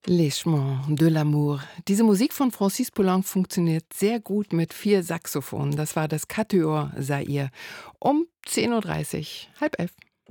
Les Chemins de l'amour. Diese Musik von Francis Poulenc funktioniert sehr gut mit 4 Saxophonen. Das war das Quatuor Zaire. Um 10:30 Uhr, halb 11.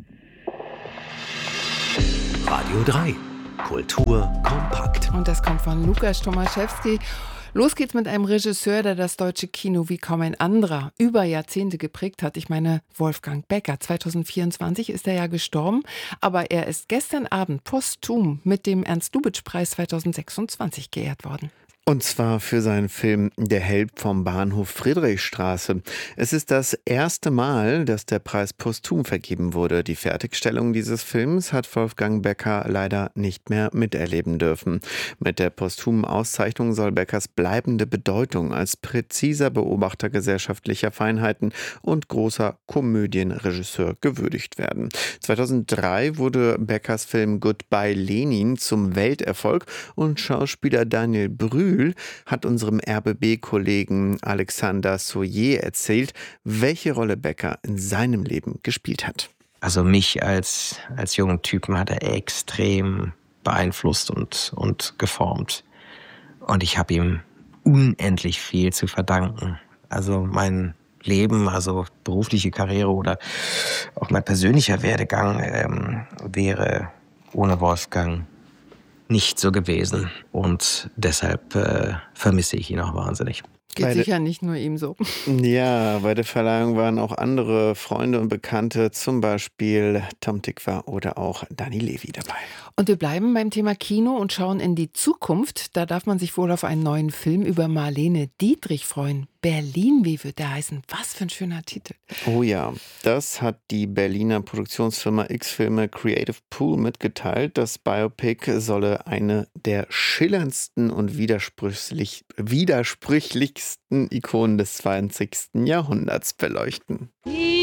Radio 3. Kultur kompakt. Und das kommt von Lukas Tomaszewski. Los geht's mit einem Regisseur, der das deutsche Kino wie kaum ein anderer über Jahrzehnte geprägt hat. Ich meine Wolfgang Becker. 2024 ist er ja gestorben, aber er ist gestern Abend posthum mit dem Ernst-Lubitsch-Preis 2026 geehrt worden. Und zwar für seinen Film Der Held vom Bahnhof Friedrichstraße. Es ist das erste Mal, dass der Preis posthum vergeben wurde. Die Fertigstellung dieses Films hat Wolfgang Becker leider nicht mehr miterleben dürfen. Mit der posthumen Auszeichnung soll Beckers bleibende Bedeutung als präziser Beobachter gesellschaftlicher Feinheiten und großer Komödienregisseur gewürdigt werden. 2003 wurde Beckers Film Goodbye Lenin zum Welterfolg und Schauspieler Daniel Brühl hat unserem RBB-Kollegen Alexander Soyer erzählt, welche Rolle Becker in seinem Leben gespielt hat. Also mich als jungen Typen hat er extrem beeinflusst und geformt. Und ich habe ihm unendlich viel zu verdanken. Also mein Leben, also berufliche Karriere oder auch mein persönlicher Werdegang wäre ohne Wolfgang nicht so gewesen. Und deshalb vermisse ich ihn auch wahnsinnig. Geht sicher nicht nur ihm so. Ja, bei der Verleihung waren auch andere Freunde und Bekannte, zum Beispiel Tom Tykwer oder auch Dani Levy dabei. Und wir bleiben beim Thema Kino und schauen in die Zukunft. Da darf man sich wohl auf einen neuen Film über Marlene Dietrich freuen. Berlin, wie wird der heißen? Was für ein schöner Titel. Oh ja, das hat die Berliner Produktionsfirma X-Filme Creative Pool mitgeteilt. Das Biopic solle eine der schillerndsten und widersprüchlichsten Ikonen des 20. Jahrhunderts beleuchten.